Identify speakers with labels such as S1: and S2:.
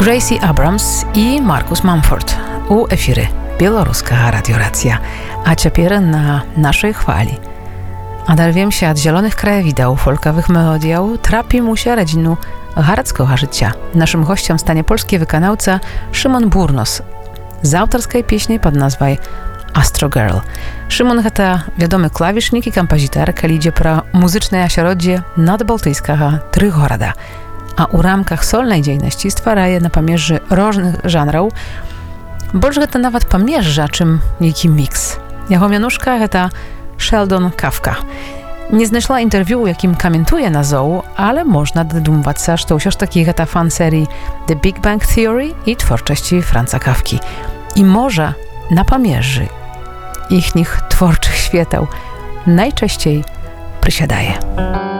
S1: Gracie Abrams i Markus Mumford u efiry Białoruska Radioracja, a ciepierę na naszej chwali. Adarwiem się od zielonych krajowidał, folkowych melodiał, trapi mu się redzinu harackiego życia. Naszym gościem stanie polski wykonawca Szymon Burnos z autorskiej pieśni pod nazwą Astro Girl. Szymon to wiadomy klawisznik i kompozytor, który idzie pro muzyczne ośroddzie nadbałtyckiego Trygoroda, a u ramkach solnej dziejności stwaraje na pomierzy różnych żanrów, больше to nawet pomierza, czym niejaki miks. Jego mianuszka to Sheldon Kafka. Nie znайшла interwiu, jakim komentuje na zołu, ale można dodumować się, że to już taki to fan serii The Big Bang Theory i twórczości Franza Kafki. I może na pomierzy ich twórczych świateł najczęściej przysiadaje.